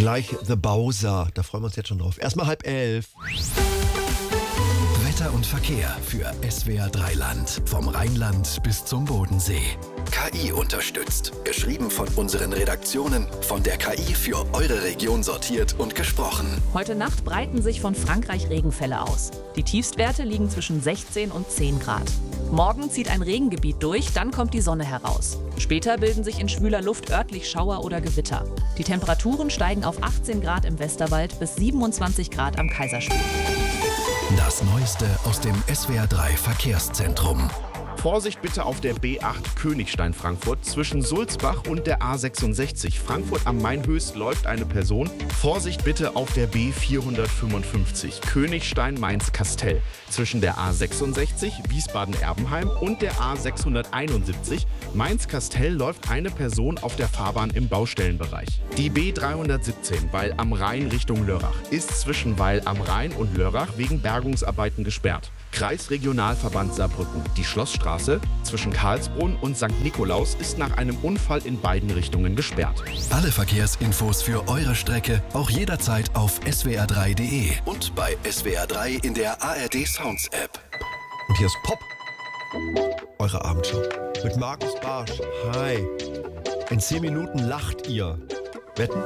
Gleich The Bowser, da freuen wir uns jetzt schon drauf. Erstmal 10:30. Wetter und Verkehr für SWR 3 Land. Vom Rheinland bis zum Bodensee. KI unterstützt. Geschrieben von unseren Redaktionen. Von der KI für eure Region sortiert und gesprochen. Heute Nacht breiten sich von Frankreich Regenfälle aus. Die Tiefstwerte liegen zwischen 16 und 10 Grad. Morgen zieht ein Regengebiet durch, dann kommt die Sonne heraus. Später bilden sich in schwüler Luft örtlich Schauer oder Gewitter. Die Temperaturen steigen auf 18 Grad im Westerwald bis 27 Grad am Kaiserstuhl. Das Neueste aus dem SWR 3 Verkehrszentrum. Vorsicht bitte auf der B8 Königstein-Frankfurt zwischen Sulzbach und der A66. Frankfurt am Main-Höchst läuft eine Person. Vorsicht bitte auf der B455 Königstein-Mainz-Kastell zwischen der A66 Wiesbaden-Erbenheim und der A671 Mainz-Kastell läuft eine Person auf der Fahrbahn im Baustellenbereich. Die B317 Weil am Rhein Richtung Lörrach ist zwischen Weil am Rhein und Lörrach wegen Bergungsarbeiten gesperrt. Kreisregionalverband Saarbrücken. Die Schlossstraße zwischen Karlsbrunn und St. Nikolaus ist nach einem Unfall in beiden Richtungen gesperrt. Alle Verkehrsinfos für eure Strecke auch jederzeit auf swr3.de und bei SWR 3 in der ARD Sounds App. Und hier ist Pop, eure Abendshow mit Markus Barsch. Hi. In 10 Minuten lacht ihr. Wetten?